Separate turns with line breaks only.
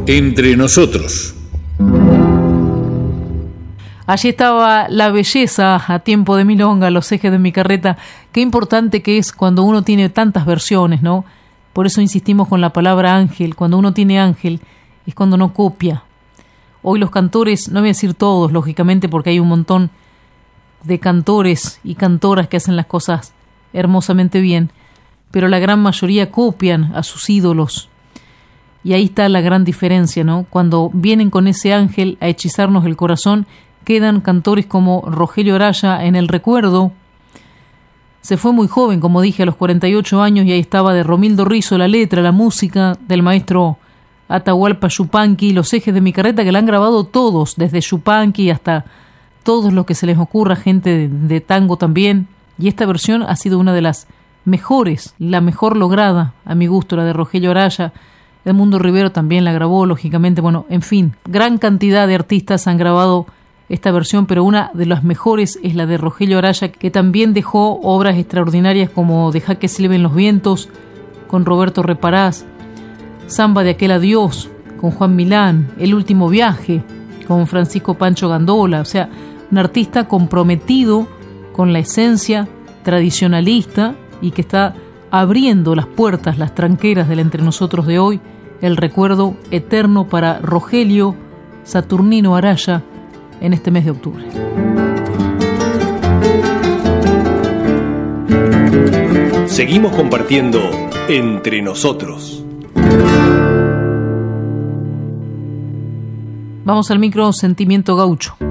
Entre nosotros.
Allí estaba La Belleza, a tiempo de milonga, Los ejes de mi carreta. Qué importante que es cuando uno tiene tantas versiones, ¿no? Por eso insistimos con la palabra ángel. Cuando uno tiene ángel es cuando no copia. Hoy los cantores, no voy a decir todos, lógicamente, porque hay un montón de cantores y cantoras que hacen las cosas hermosamente bien, pero la gran mayoría copian a sus ídolos. Y ahí está la gran diferencia, ¿no? Cuando vienen con ese ángel a hechizarnos el corazón, quedan cantores como Rogelio Araya en el recuerdo. Se fue muy joven, como dije, a los 48 años, y ahí estaba de Romildo Rizzo la letra, la música del maestro Atahualpa Yupanqui, Los ejes de mi carreta, que la han grabado todos, desde Yupanqui hasta todos los que se les ocurra, gente de tango también. Y esta versión ha sido una de las mejores, la mejor lograda, a mi gusto, la de Rogelio Araya. Edmundo Rivero también la grabó, lógicamente. Bueno, en fin, gran cantidad de artistas han grabado esta versión, pero una de las mejores es la de Rogelio Araya, que también dejó obras extraordinarias como Dejá que silben los vientos, con Roberto Reparás, Samba de aquel adiós, con Juan Milán, El último viaje, con Francisco Pancho Gandola. O sea, un artista comprometido con la esencia tradicionalista y que está abriendo las puertas, las tranqueras del Entre Nosotros de hoy, el recuerdo eterno para Rogelio Saturnino Araya en este mes de octubre.
Seguimos compartiendo Entre Nosotros.
Vamos al micro Sentimiento Gaucho.